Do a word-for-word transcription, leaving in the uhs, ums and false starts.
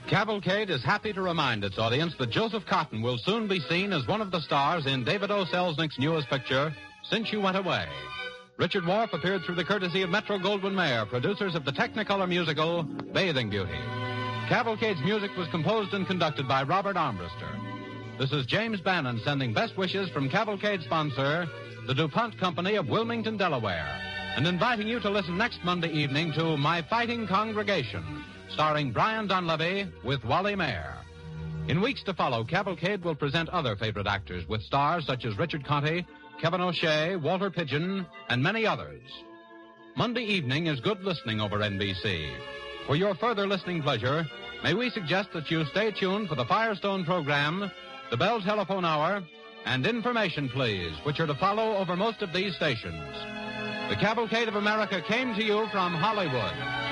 Cavalcade is happy to remind its audience that Joseph Cotton will soon be seen as one of the stars in David O. Selznick's newest picture, Since You Went Away. Richard Wharf appeared through the courtesy of Metro-Goldwyn-Mayer, producers of the Technicolor musical Bathing Beauty. Cavalcade's music was composed and conducted by Robert Armbruster. This is James Bannon sending best wishes from Cavalcade sponsor, the DuPont Company of Wilmington, Delaware, and inviting you to listen next Monday evening to My Fighting Congregation, starring Brian Donlevy with Wally Mayer. In weeks to follow, Cavalcade will present other favorite actors with stars such as Richard Conte, Kevin O'Shea, Walter Pidgeon, and many others. Monday evening is good listening over N B C. For your further listening pleasure, may we suggest that you stay tuned for the Firestone program, the Bell Telephone Hour, and Information Please, which are to follow over most of these stations. The Cavalcade of America came to you from Hollywood.